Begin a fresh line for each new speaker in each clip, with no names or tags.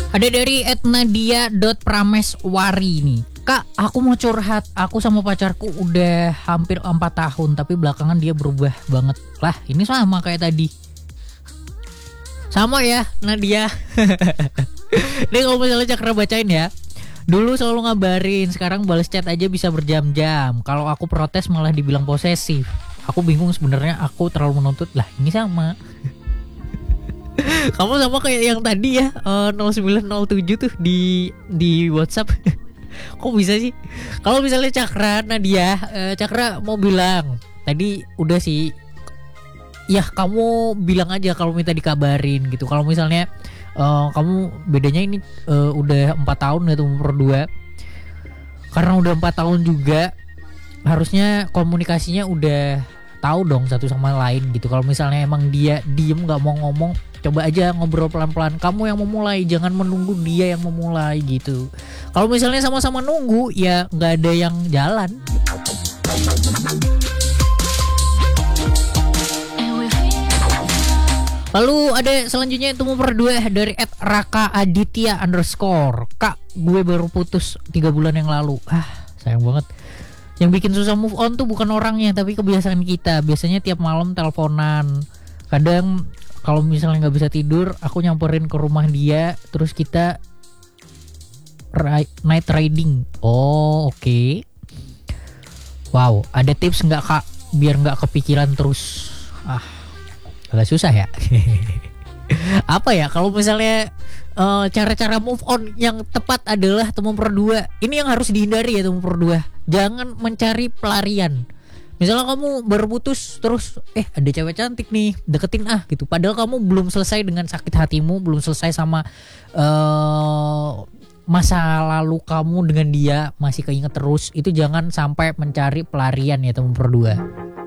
Ada dari @nadia.prameswari nih. Kak, aku mau curhat. Aku sama pacarku udah hampir 4 tahun, tapi belakangan dia berubah banget. Lah, ini sama kayak tadi. Sama ya, Nadia. Ini kalau misalnya Cakra bacain ya. Dulu selalu ngabarin, sekarang balas chat aja bisa berjam-jam. Kalau aku protes malah dibilang posesif. Aku bingung sebenarnya, aku terlalu menuntut. Lah, ini sama. Kamu sama kayak yang tadi ya, 0907 tuh di WhatsApp. Kok bisa sih? Kalau misalnya Cakra, Nadia, Cakra mau bilang tadi udah sih. Ya kamu bilang aja kalau minta dikabarin gitu. Kalau misalnya kamu bedanya ini udah 4 tahun gitu berdua. Karena udah 4 tahun juga, harusnya komunikasinya udah tahu dong satu sama lain gitu. Kalau misalnya emang dia diem nggak mau ngomong, coba aja ngobrol pelan-pelan. Kamu yang memulai, jangan menunggu dia yang memulai gitu. Kalau misalnya sama-sama nunggu, ya nggak ada yang jalan. Lalu ada selanjutnya itu berdua dari @raka_aditya_. Kak, gue baru putus 3 bulan yang lalu. Sayang banget. Yang bikin susah move on tuh bukan orangnya, tapi kebiasaan kita. Biasanya tiap malam teleponan. Kadang kalau misalnya nggak bisa tidur, aku nyamperin ke rumah dia, terus kita night riding. Oh, oke. Wow, ada tips nggak Kak biar nggak kepikiran terus? Agak susah ya. Apa ya kalau misalnya cara-cara move on yang tepat adalah teman berdua. Ini yang harus dihindari ya teman berdua. Jangan mencari pelarian. Misalnya kamu baru putus terus ada cewek cantik nih, deketin gitu. Padahal kamu belum selesai dengan sakit hatimu, belum selesai sama masa lalu kamu dengan dia, masih keinget terus. Itu jangan sampai mencari pelarian ya teman berdua.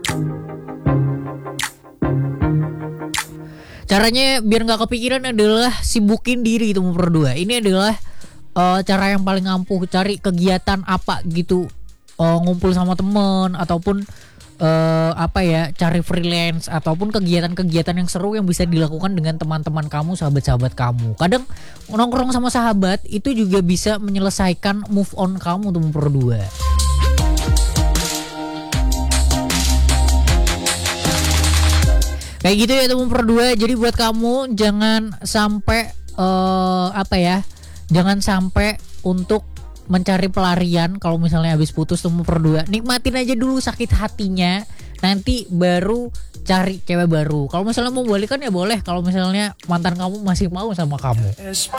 Caranya biar nggak kepikiran adalah sibukin diri teman berdua. Ini adalah cara yang paling ampuh. Cari kegiatan apa gitu, ngumpul sama temen ataupun cari freelance ataupun kegiatan-kegiatan yang seru yang bisa dilakukan dengan teman-teman kamu, sahabat-sahabat kamu. Kadang nongkrong sama sahabat itu juga bisa menyelesaikan move on kamu teman berdua. Kayak gitu ya teman berdua. Jadi buat kamu jangan sampai jangan sampai untuk mencari pelarian. Kalau misalnya habis putus teman berdua, nikmatin aja dulu sakit hatinya, nanti baru cari cewek baru. Kalau misalnya mau balikan ya boleh. Kalau misalnya mantan kamu masih mau sama kamu.